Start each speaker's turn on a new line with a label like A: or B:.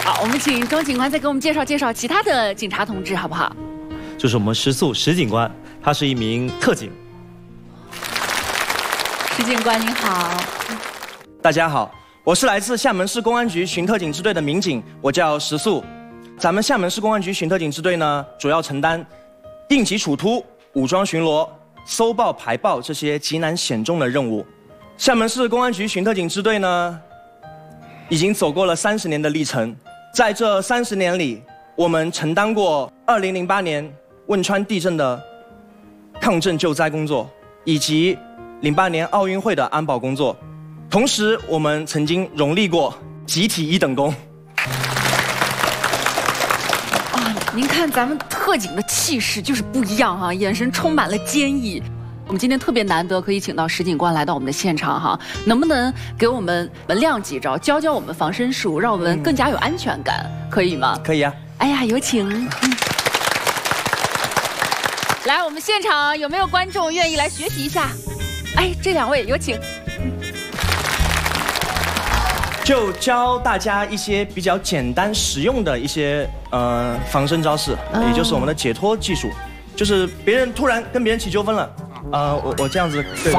A: 好，我们请钟警官再给我们介绍介绍其他的警察同志，好不好？
B: 就是我们石素石警官，他是一名特警。
A: 石警官您好。
C: 大家好，我是来自厦门市公安局巡特警支队的民警，我叫石素。咱们厦门市公安局巡特警支队呢，主要承担应急处突、武装巡逻、搜报排爆这些极难险重的任务。厦门市公安局巡特警支队呢，已经走过了30年的历程。在这30年里，我们承担过2008年汶川地震的抗震救灾工作，以及08年奥运会的安保工作。同时，我们曾经荣立过集体1等功。
A: 啊，您看咱们特警的气势就是不一样哈，眼神充满了坚毅。我们今天特别难得可以请到石警官来到我们的现场哈，能不能给我们亮几招，教教我们防身术，让我们更加有安全感，可以吗？
C: 可以啊。
A: 哎呀，有请。来，我们现场有没有观众愿意来学习一下？哎，这2位有请。
C: 就教大家一些比较简单实用的一些防身招式，也就是我们的解脱技术，就是别人突然跟别人起纠纷了，我这样子对。